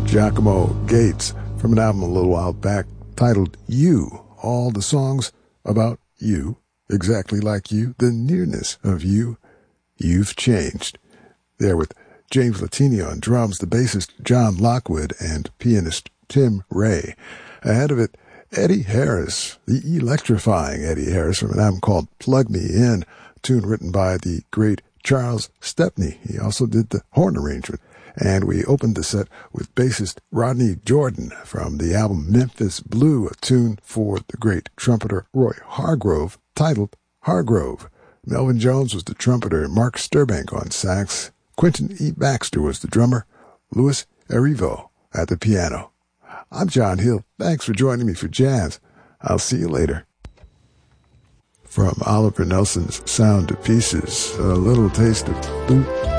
Giacomo Gates from an album a little while back titled You. All the songs about you, exactly like you, the nearness of you. You've changed. There with James Latini on drums, the bassist John Lockwood, and pianist Tim Ray. Ahead of it, Eddie Harris, the electrifying Eddie Harris from an album called Plug Me In, a tune written by the great Charles Stepney. He also did the horn arrangement. And we opened the set with bassist Rodney Jordan from the album Memphis Blue, a tune for the great trumpeter Roy Hargrove titled Hargrove. Melvin Jones was the trumpeter, Mark Sturbank on sax, Quentin E. Baxter was the drummer, Louis Erivo at the piano. I'm John Hill. Thanks for joining me for Jazz. I'll see you later. From Oliver Nelson's Sound of Pieces, a little taste of boot